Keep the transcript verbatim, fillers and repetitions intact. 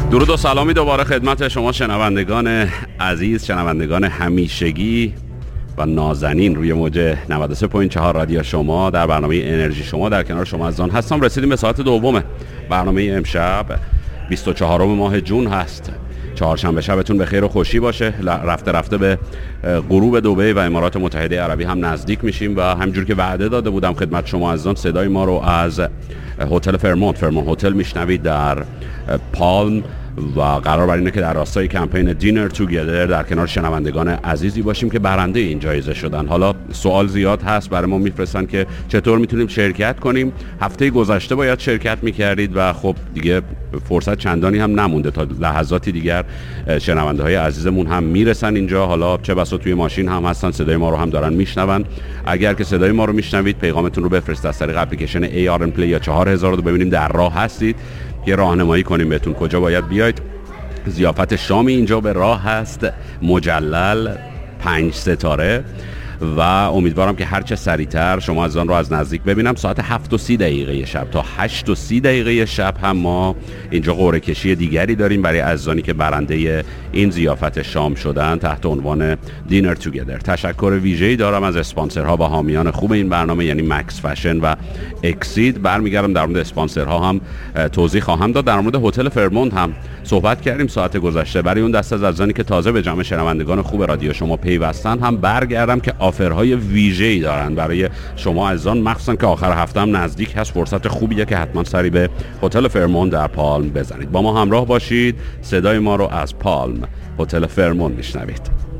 درود و سلامی دوباره خدمت شما شنوندگان عزیز، شنوندگان همیشگی و نازنین روی موج نود و سه ممیز چهار رادیو شما در برنامه انرژی شما. در کنار شما عزیزان هستم. رسیدیم به ساعت دوم برنامه امشب. بیست و چهارم ماه جون هست. چهارشنبه شبتون به خیر و خوشی باشه. رفته رفته به غروب دبی و امارات متحده عربی هم نزدیک میشیم و همجور که وعده داده بودم خدمت شما عزیزان، صدای ما رو از هتل فرمونت فرمونت هتل میشنوید در پالم و قرار بر اینه که در راستای کمپین دینر توگیدر در کنار شنوندگان عزیزی باشیم که برنده این جایزه شدن. حالا سوال زیاد هست، برای ما میفرستن که چطور میتونیم شرکت کنیم. هفته گذشته باید شرکت میکردید و خب دیگه فرصت چندانی هم نمونده، تا لحظاتی دیگر شنونده های عزیزمون هم میرسن اینجا. حالا چه بسا توی ماشین هم هستن، صدای ما رو هم دارن میشنون. اگر که صدای ما رو میشنوید پیغامتون رو بفرستید از طریق اپلیکیشن ای آر ان پلی یا چهار هزار رو ببینیم در راه هستید، یه راهنمایی کنیم بهتون کجا باید بیاید. ضیافت شامی اینجا به راه هست، مجلل، پنج ستاره و امیدوارم که هرچه سریعتر شما از آن رو از نزدیک ببینم. ساعت هفت و سی دقیقه شب تا هشت و سی دقیقه شب هم ما اینجا قرعه کشی دیگری داریم برای عزیزانی که برنده این ضیافت شام شدن تحت عنوان دینر توگیدر. تشکر ویژه‌ای دارم از اسپانسرها و حامیان خوب این برنامه، یعنی مکس فشن و اکسید. برمیگردم در مورد اسپانسرها هم توضیح خواهم داد. در مورد هتل فرمونت هم صحبت کردیم ساعت گذشته. برای اون دسته از عزیزانی که تازه به جمع شنوندگان خوب رادیو شما پیوستن هم برگردم که آفرهای ویژه‌ای دارن برای شما عزیزان، مخصوصا که آخر هفته هم نزدیک هست. فرصت خوبیه که حتما سری به هتل فرمونت در پالم بزنید. با ما همراه باشید. صدای ما رو از پالم هتل فرمونت میشنوید.